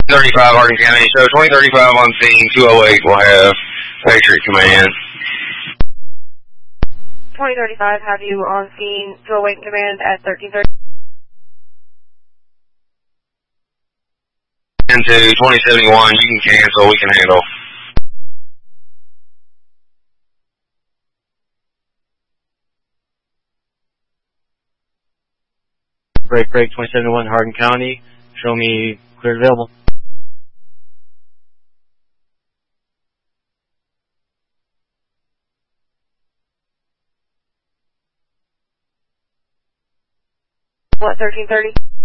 35 Hardin County. So 2035 on scene, 208 will have Patriot Command. 2035 have you on scene, 208 Command at 1330. Into 2071, you can cancel, we can handle. Break 2071 Hardin County. Show me cleared available. What, 1330?